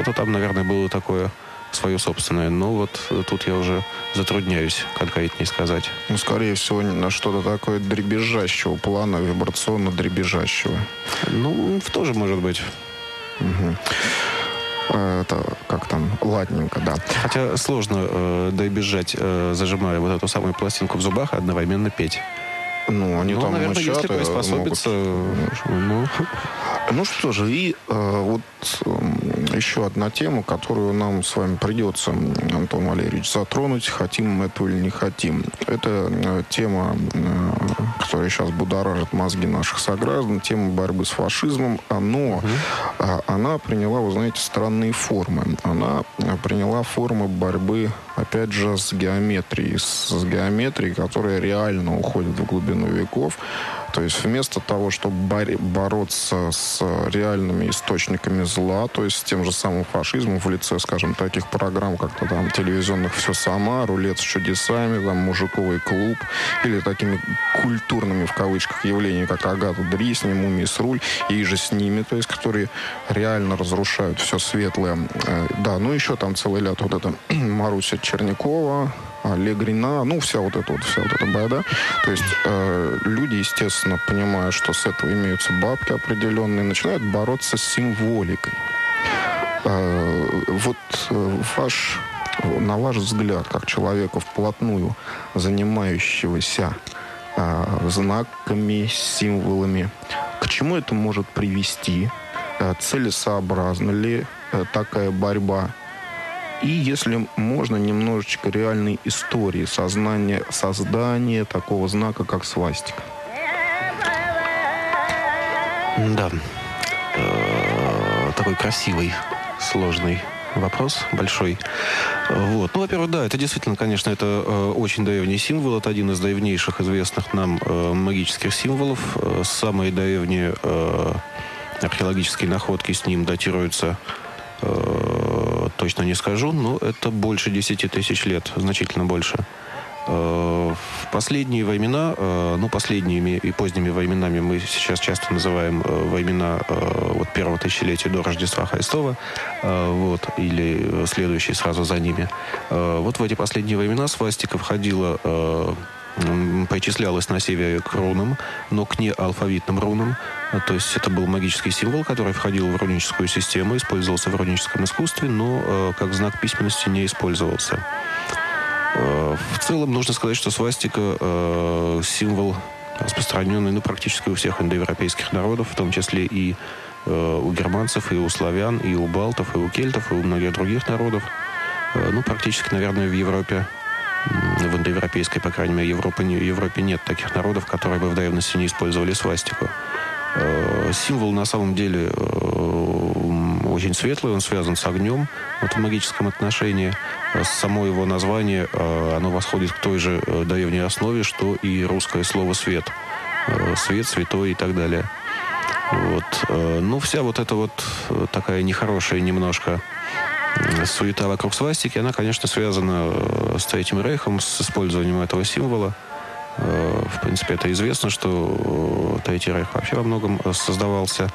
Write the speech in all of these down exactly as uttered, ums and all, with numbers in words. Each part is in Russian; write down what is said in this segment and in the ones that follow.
что-то там, наверное, было такое свое собственное. Но вот тут я уже затрудняюсь конкретнее сказать. Ну, скорее всего, на что-то такое дребезжащего плана, вибрационно-дребезжащего. Ну, тоже может быть. Угу. Это как там, ладненько, да. Хотя сложно э, доебежать, э, зажимая вот эту самую пластинку в зубах, и одновременно петь. Ну, они ну, там наверное, мычат, если приспособиться... Могут... Ну... ну что же, и э, вот э, еще одна тема, которую нам с вами придется, Антон Валерьевич, затронуть, хотим мы этого или не хотим. Это э, тема, э, которая сейчас будоражит мозги наших сограждан, тема борьбы с фашизмом, но угу. э, она приняла, вы знаете, странные формы. Она приняла формы борьбы, опять же, с геометрией, с, с геометрией, которая реально уходит в глубину веков. То есть вместо того, чтобы бор- бороться с реальными источниками зла, то есть с тем же самым фашизмом в лице, скажем, таких программ, как-то там телевизионных «Все сама», «Рулет с чудесами», там «Мужиковый клуб», или такими культурными, в кавычках, явлениями, как «Агата Дрисни», «Мумий с руль», и же с ними, то есть которые реально разрушают все светлое. Да, ну еще там целый ряд вот это Маруся Чернякова, Легрина, ну, вся вот эта вот, вся вот эта байда. То есть э, люди, естественно, понимая, что с этого имеются бабки определенные, начинают бороться с символикой. Э, вот э, ваш, на ваш взгляд, как человека вплотную занимающегося э, знаками, символами, к чему это может привести? Э, целесообразна ли э, такая борьба? И, если можно, немножечко реальной истории сознания, создания такого знака, как свастика. Да. Э-э- такой красивый, сложный вопрос, большой. Вот. Ну, во-первых, да, это действительно, конечно, это э, очень древний символ. Это один из древнейших известных нам э, магических символов. Э, самые древние э, археологические находки с ним датируются, э, точно не скажу, но это больше десяти тысяч лет, значительно больше. В последние времена, ну, последними и поздними временами мы сейчас часто называем времена вот, первого тысячелетия до Рождества Христова, вот, или следующие сразу за ними. Вот в эти последние времена свастика входила, причислялась на севере к рунам, но к неалфавитным рунам. То есть это был магический символ, который входил в руническую систему, использовался в руническом искусстве, но как знак письменности не использовался. В целом нужно сказать, что свастика э, символ распространенный ну, практически у всех индоевропейских народов, в том числе и э, у германцев, и у славян, и у балтов, и у кельтов, и у многих других народов. Э, ну, практически, наверное, в Европе, в индоевропейской, по крайней мере, Европе, Европе нет таких народов, которые бы в древности не использовали свастику. Э, символ на самом деле э, очень светлый, он связан с огнем, вот в магическом отношении. Само его название, оно восходит к той же древней основе, что и русское слово «свет». Свет, святой и так далее. Вот. Ну, вся вот эта вот такая нехорошая немножко суета вокруг свастики, она, конечно, связана с Третьим Рейхом, с использованием этого символа. В принципе, это известно, что Третий Рейх вообще во многом создавался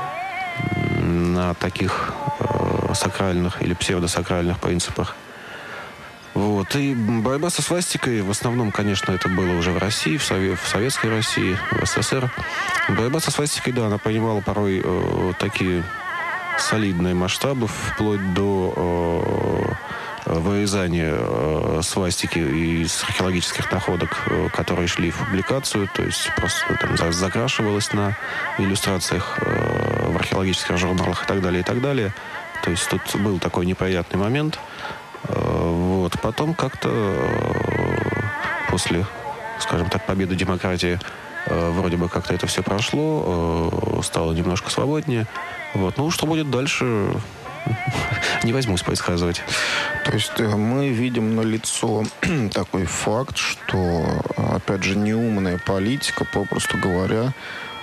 на таких э, сакральных или псевдосакральных принципах. Вот. И борьба со свастикой, в основном, конечно, это было уже в России, в, Сове- в Советской России, в СССР. Борьба со свастикой, да, она принимала порой э, такие солидные масштабы, вплоть до э, вырезания э, свастики из археологических находок, э, которые шли в публикацию, то есть просто там закрашивалось на иллюстрациях э, в археологических журналах и так далее, и так далее. То есть тут был такой неприятный момент. Э, вот. Потом как-то э, после, скажем так, победы демократии э, вроде бы как-то это все прошло, э, стало немножко свободнее. Вот. Ну, что будет дальше, не возьмусь предсказывать. То есть мы видим налицо такой факт, что, опять же, неумная политика, попросту говоря,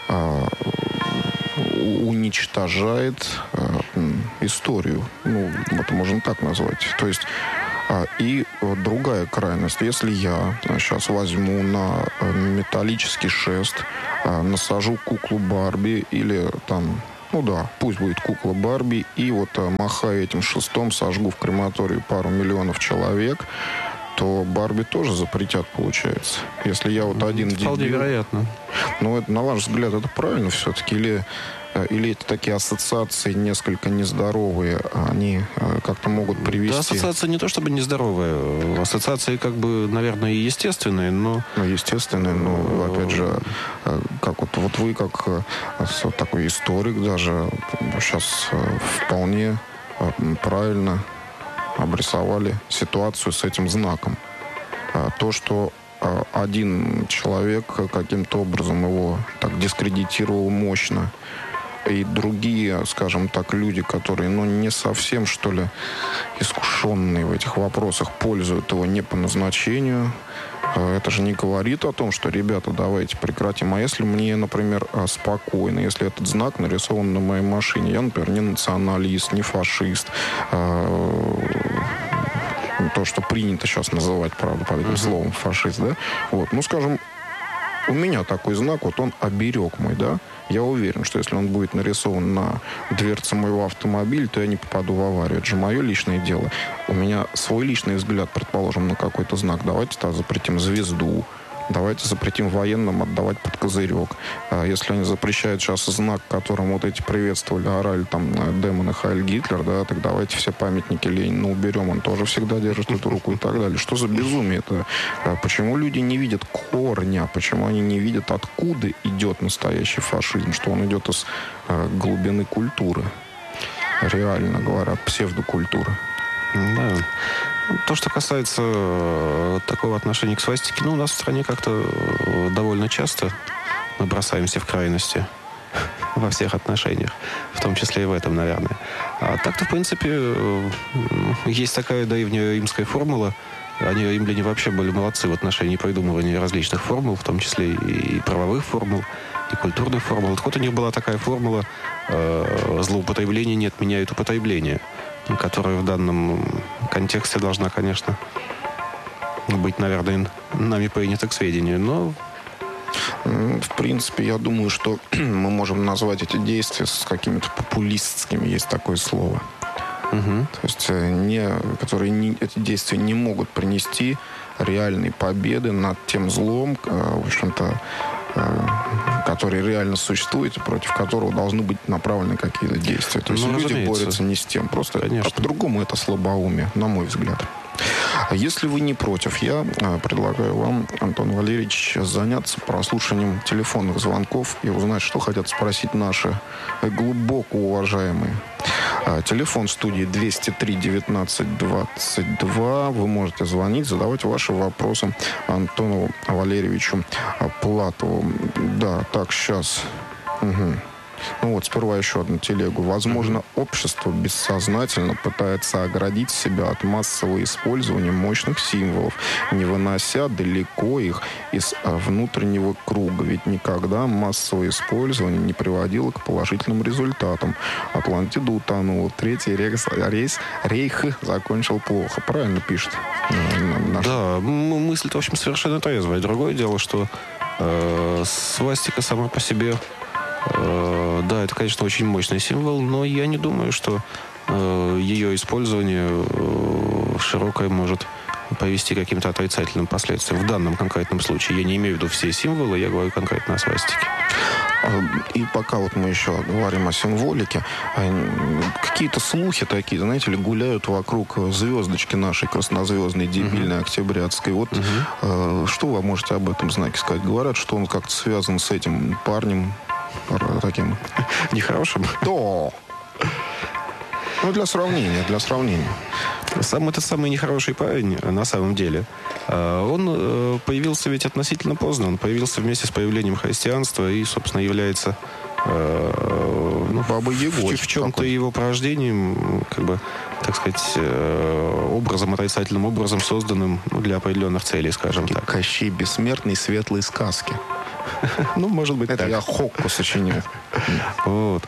уничтожает историю. Ну, это можно так назвать. То есть и другая крайность. Если я сейчас возьму на металлический шест, насажу куклу Барби или там Ну да, пусть будет кукла Барби, и вот махая этим шестом, сожгу в крематории пару миллионов человек, то Барби тоже запретят, получается. Если я вот один дебил... Вполне вероятно. Ну, это, на ваш взгляд, это правильно все-таки? Или, или это такие ассоциации несколько нездоровые, они как-то могут привести... Да, ассоциации не то чтобы нездоровые. Ассоциации, как бы, наверное, и естественные, но... Ну, естественные, но, опять же, как вот, вот вы, как такой историк даже, сейчас вполне правильно обрисовали ситуацию с этим знаком. То, что один человек каким-то образом его так дискредитировал мощно, и другие, скажем так, люди, которые, ну, не совсем, что ли, искушенные в этих вопросах, пользуют его не по назначению. Это же не говорит о том, что, ребята, давайте прекратим. А если мне, например, спокойно, если этот знак нарисован на моей машине, я, например, не националист, не фашист, то, что принято сейчас называть, правда, под этим uh-huh. словом фашист, да? Вот, ну, скажем, у меня такой знак, вот он оберег мой, да? Я уверен, что если он будет нарисован на дверце моего автомобиля, то я не попаду в аварию. Это же мое личное дело. У меня свой личный взгляд, предположим, на какой-то знак. Давайте тогда запретим звезду. Давайте запретим военным отдавать под козырек. А если они запрещают сейчас знак, которым вот эти приветствовали, орали там демоны Хайль Гитлер, да, так давайте все памятники Ленину уберем, он тоже всегда держит эту руку и так далее. Что за безумие это? Почему люди не видят корня? Почему они не видят, откуда идет настоящий фашизм? Что он идет из глубины культуры? Реально говоря, псевдокультуры. Да. То, что касается э, такого отношения к свастике, ну, у нас в стране как-то э, довольно часто мы бросаемся в крайности во всех отношениях, в том числе и в этом, наверное. А так-то, в принципе, э, есть такая древняя римская формула. Они, римляне, вообще были молодцы в отношении придумывания различных формул, в том числе и правовых формул, и культурных формул. Вот у них была такая формула э, «злоупотребление не отменяет употребление», которая в данном контексте должна, конечно, быть, наверное, нами принята к сведению, но... В принципе, я думаю, что мы можем назвать эти действия с какими-то популистскими, есть такое слово. Угу. То есть, не, которые не, эти действия не могут принести реальной победы над тем злом, в общем-то, который реально существует и против которого должны быть направлены какие-то действия. То есть ну, люди разумеется. борются не с тем. Просто а по-другому это слабоумие, на мой взгляд. Если вы не против, я предлагаю вам, Антон Валерьевич, заняться прослушиванием телефонных звонков и узнать, что хотят спросить наши глубоко уважаемые. Телефон студии двести три девятнадцать двадцать два. Вы можете звонить, задавать ваши вопросы Антону Валерьевичу Платову. Да, так, сейчас... Угу. Ну вот, сперва еще одну телегу. Возможно, общество бессознательно пытается оградить себя от массового использования мощных символов, не вынося далеко их из внутреннего круга. Ведь никогда массовое использование не приводило к положительным результатам. Атлантида утонула. Третий рейс, рейс Рейх закончил плохо. Правильно пишет. Наш... Да, мысль-то, в общем, совершенно трезвая. Другое дело, что э, свастика сама по себе... Да, это, конечно, очень мощный символ, но я не думаю, что э, ее использование э, широкое может повести к каким-то отрицательным последствиям. В данном конкретном случае я не имею в виду все символы, я говорю конкретно о свастике. И пока вот мы еще говорим о символике, какие-то слухи такие, знаете ли, гуляют вокруг звездочки нашей краснозвездной, дебильной, uh-huh. октябрятской. Вот uh-huh. что вы можете об этом знаке сказать? Говорят, что он как-то связан с этим парнем, таким нехорошим. Да. Ну, для сравнения, для сравнения. Сам этот самый нехороший парень, на самом деле, он появился ведь относительно поздно. Он появился вместе с появлением христианства и, собственно, является ну, Бабой Ягой. В, в чем-то его порождением, как бы, так сказать, образом, отрицательным образом, созданным для определенных целей, скажем так. Кощей бессмертный, светлые сказки. Ну, может быть, это так. Я Хокку сочинил. Вот.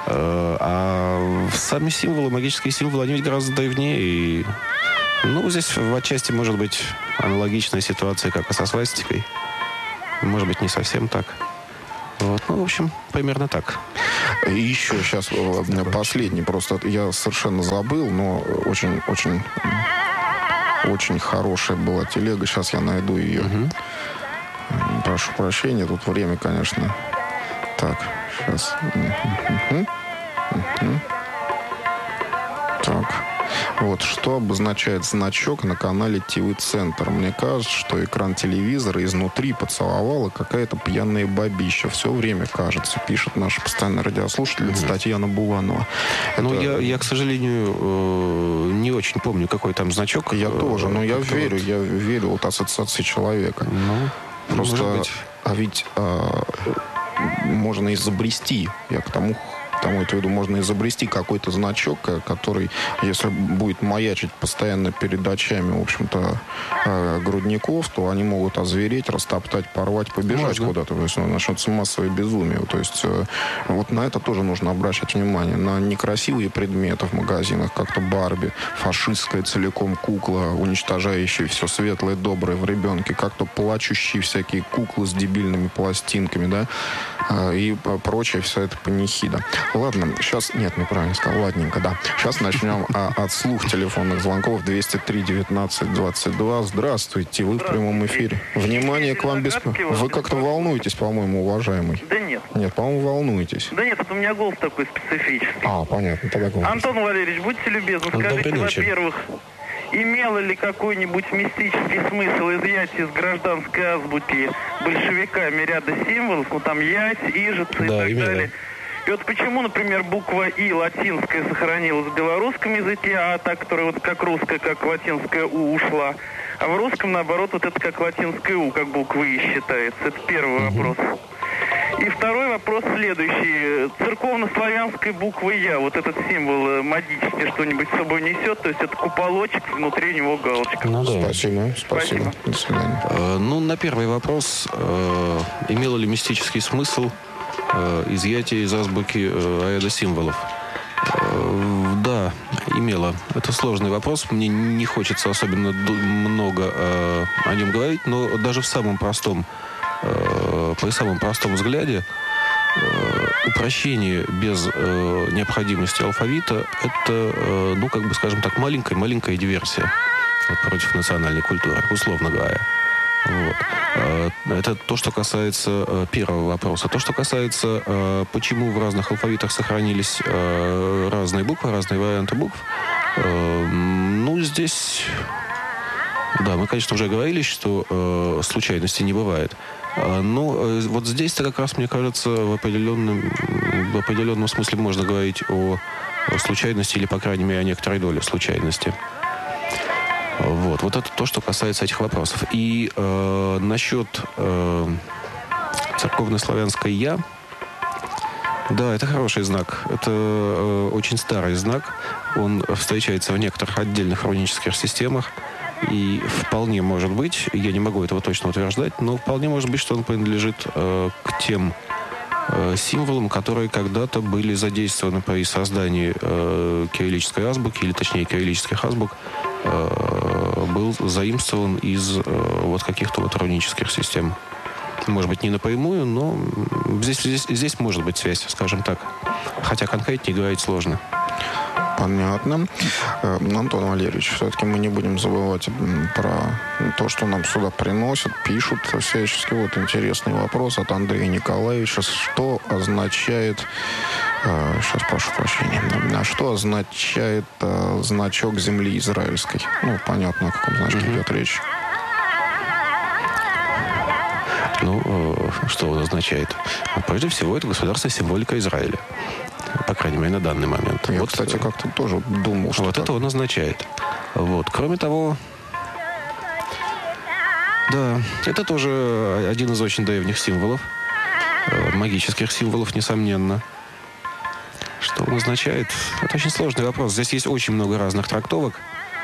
А сами символы, магические символы, они ведь гораздо древнее. И, ну, здесь в отчасти может быть аналогичная ситуация, как и со свастикой. Может быть, не совсем так. Вот. Ну, в общем, примерно так. И еще сейчас последний, просто я совершенно забыл, но очень, очень, очень хорошая была телега. Сейчас я найду ее. Угу. Прошу прощения, тут время, конечно. Так, сейчас. Угу. Угу. Так. Вот, что обозначает значок на канале ТВ-центр? Мне кажется, что экран телевизора изнутри поцеловала какая-то пьяная бабища. Все время кажется, пишет наша постоянная радиослушательница mm-hmm. Татьяна Буланова. Ну, Это... я, я, к сожалению, не очень помню, какой там значок. Я тоже, но я верю, я верю вот ассоциации человека. Ну, просто, а ведь а, можно изобрести, я к тому Тому, это, виду, можно изобрести какой-то значок, который, если будет маячить постоянно перед очами, в общем-то, э, грудников, то они могут озвереть, растоптать, порвать, побежать можно. Куда-то. То есть ну, начнется массовое безумие. То есть э, вот на это тоже нужно обращать внимание. На некрасивые предметы в магазинах, как-то Барби, фашистская целиком кукла, уничтожающая все светлое, доброе в ребенке, как-то плачущие всякие куклы с дебильными пластинками, да, э, и прочее, вся эта панихида. Ладно, сейчас... Нет, неправильно сказал. Ладненько, да. Сейчас начнем а, от слух телефонных звонков. двести три девятнадцать двадцать два. Здравствуйте, вы в прямом эфире. Внимание к вам без... Вы как-то волнуетесь, по-моему, уважаемый. Да нет. Нет, по-моему, волнуетесь. Да нет, это у меня голос такой специфический. А, понятно. Тогда голос. Антон Валерьевич, будьте любезны, скажите, во-первых, имело ли какой-нибудь мистический смысл изъятие из гражданской азбуки большевиками ряда символов, ну там ять, ижица и да, так имело. далее? И вот почему, например, буква «и» латинская сохранилась в белорусском языке, а та, которая вот как русская, как латинская «у» ушла, а в русском, наоборот, вот это как латинская «у», как буква «и» считается. Это первый угу. вопрос. И второй вопрос следующий. Церковно-славянская буква «я», вот этот символ магический что-нибудь с собой несет, то есть это куполочек, внутри него галочка. Ну, да. Спасибо, спасибо. Спасибо. До свидания. Э, ну, на первый вопрос, э, имело ли мистический смысл изъятие из азбуки аэда символов. Да, имело. Это сложный вопрос. Мне не хочется особенно много о нем говорить, но даже в самом простом, при самом простом взгляде упрощение без необходимости алфавита – это, ну, как бы, скажем так, маленькая-маленькая диверсия против национальной культуры, условно говоря. Вот. Это то, что касается первого вопроса. То, что касается, почему в разных алфавитах сохранились разные буквы, разные варианты букв, ну, здесь, да, мы, конечно, уже говорили, что случайностей не бывает. Но вот здесь-то как раз, мне кажется, в определенном, в определенном смысле можно говорить о случайности или, по крайней мере, о некоторой доле случайности. Вот, вот это то, что касается этих вопросов. И э, насчет э, церковно-славянской «я», да, это хороший знак. Это э, очень старый знак. Он встречается в некоторых отдельных рунических системах. И вполне может быть, я не могу этого точно утверждать, но вполне может быть, что он принадлежит э, к тем э, символам, которые когда-то были задействованы при создании э, кириллической азбуки, или точнее кириллических азбук, был заимствован из вот каких-то вот рунических систем. Может быть, не напрямую, но здесь, здесь, здесь может быть связь, скажем так. Хотя конкретнее говорить сложно. Понятно. Антон Валерьевич, все-таки мы не будем забывать про то, что нам сюда приносят, пишут всячески. Вот интересный вопрос от Андрея Николаевича. Что означает... Сейчас прошу прощения. А что означает а, значок земли израильской? Ну, понятно, о каком значке mm-hmm. идет речь. Ну, что он означает? Прежде всего, это государственная символика Израиля. По крайней мере, на данный момент. Я, вот, кстати, как-то тоже думал, что вот так. это он означает. Вот. Кроме того, да, это тоже один из очень древних символов. Магических символов, несомненно. Что он означает? Это очень сложный вопрос. Здесь есть очень много разных трактовок.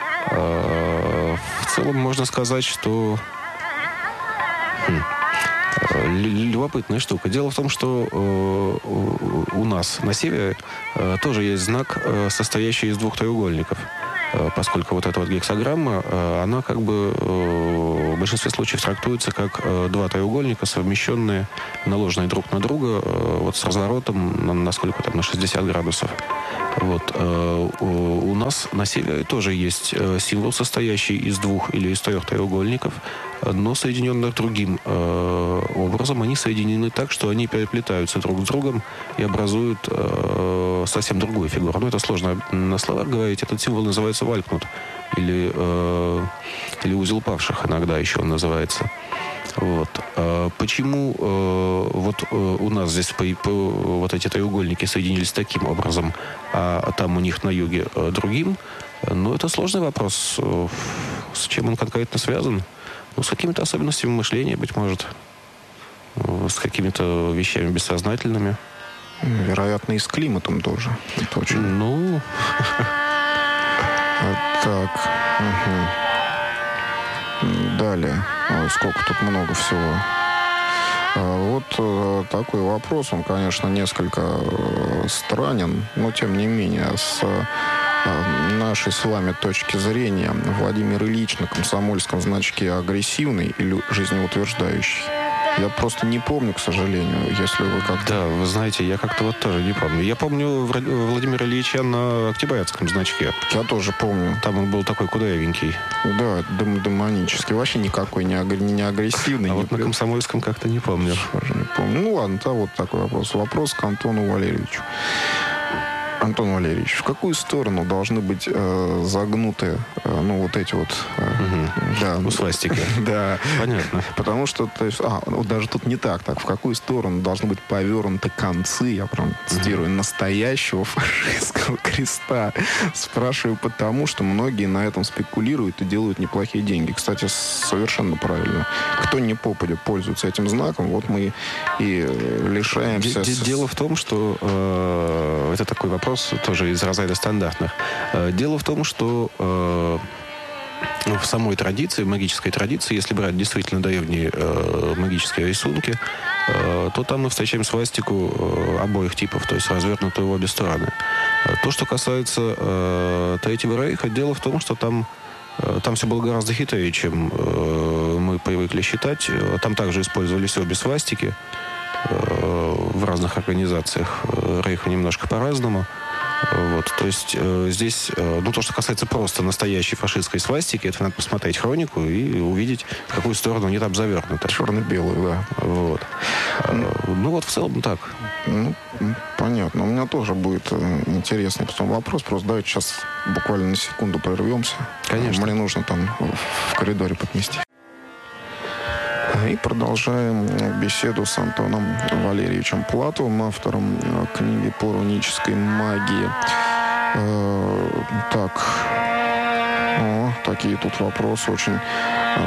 В целом можно сказать, что... Хм. Любопытная штука. Дело в том, что у нас на севере тоже есть знак, состоящий из двух треугольников. Поскольку вот эта вот гексограмма, она как бы в большинстве случаев трактуется как два треугольника, совмещенные, наложенные друг на друга, вот с разворотом, насколько там, на шестьдесят градусов. Вот. У нас на севере тоже есть символ, состоящий из двух или из трех треугольников, но соединенных другим образом. Они соединены так, что они переплетаются друг с другом и образуют совсем другую фигуру. Но это сложно на словах говорить. Этот символ называется валькнут, или, или узел павших иногда еще он называется. Вот. Почему вот у нас здесь по, по, вот эти треугольники соединились таким образом, а там у них на юге другим? Ну, это сложный вопрос. С чем он конкретно связан? Ну, с какими-то особенностями мышления, быть может. С какими-то вещами бессознательными. Вероятно, и с климатом тоже. Это очень... Ну... Так. Далее. Ой, сколько тут много всего. Вот такой вопрос, он, конечно, несколько странен, но, тем не менее, с нашей с вами точки зрения, Владимир Ильич на комсомольском значке агрессивный или жизнеутверждающий? Я просто не помню, к сожалению, если вы как-то... Да, вы знаете, я как-то вот тоже не помню. Я помню Владимира Ильича на октябрятском значке. Я тоже помню. Там он был такой кудрявенький. Да, дем- демонический. Вообще никакой не, аг- не агрессивный. А не вот на комсомольском как-то не помню. Тоже не помню. Ну ладно, то вот такой вопрос. Вопрос к Антону Валерьевичу. Антон Валерьевич, в какую сторону должны быть э, загнуты, э, ну, вот эти вот... Э, угу. Да. Ну, свастики. Да. Понятно. Потому что, то есть, а, вот даже тут не так, так, в какую сторону должны быть повернуты концы, я прям цитирую, угу. настоящего фашистского креста. Спрашиваю потому, что многие на этом спекулируют и делают неплохие деньги. Кстати, совершенно правильно. Кто не попадя пользуется этим знаком, вот мы и лишаемся... Дело в том, что э, это такой вопрос, тоже из разряда стандартных. Дело в том, что э, в самой традиции, в магической традиции, если брать действительно древние э, магические рисунки, э, то там мы встречаем свастику э, обоих типов, то есть развернутую в обе стороны. То, что касается э, Третьего Рейха, дело в том, что там э, там все было гораздо хитрее, чем э, мы привыкли считать. Там также использовались обе свастики. В разных организациях Рейха немножко по-разному. Вот, то есть э, здесь, э, ну, то, что касается просто настоящей фашистской свастики, это надо посмотреть хронику и увидеть, в какую сторону они там завернуты. Черно-белую, да. Вот. Mm. Э, ну, вот в целом так. Ну, понятно. У меня тоже будет э, интересный потом вопрос. Просто давайте сейчас буквально на секунду прервемся. Конечно. Мне нужно там в коридоре подместить. И продолжаем беседу с Антоном Валерьевичем Платовым, автором книги по рунической магии. Э, так, о, такие тут вопросы очень